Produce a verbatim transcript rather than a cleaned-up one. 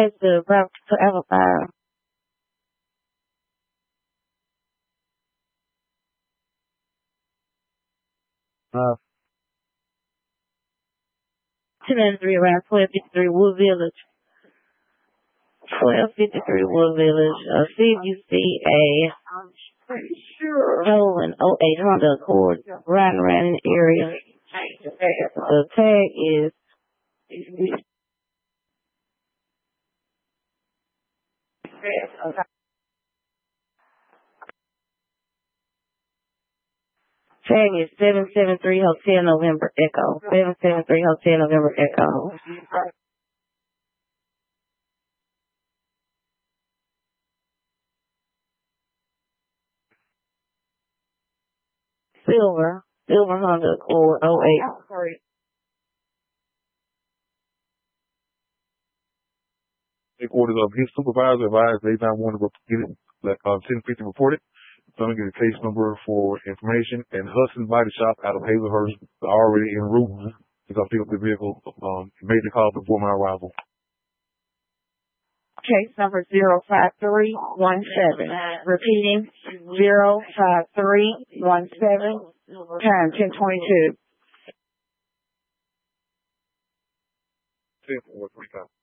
Place the route to Alabama. Uh, two ninety-three around twelve fifty-three Wood Village. twelve fifty-three Wood Village. Uh, see if you see a stolen oh eight Honda Accord riding around in the area. The tag is tag is seven seven three Hotel November Echo. seven seven three Hotel November Echo. Silver. Silver Honda Accord oh eight. Orders of his supervisor advised they not want to get it, like, uh, ten fifty reported. So I'm going to get a case number for information. And Hudson Body Shop out of Hazelhurst already en route to come pick up the vehicle. Um, made the call before my arrival. Case number zero five three one seven. Repeating, zero five three one seven. Time ten twenty-two. ten four twenty-five.